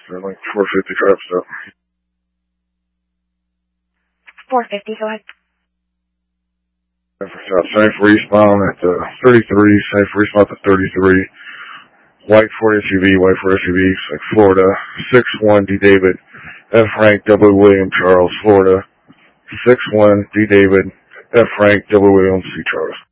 Sterling, 450 traffic stop. 450, go ahead. Safe respawn at 33, safe respawn at 33. White Ford SUV, Florida. 61 D. David, F. Frank W. William, Charles, Florida. 61 D. David, F. Frank W. William, C. Charles.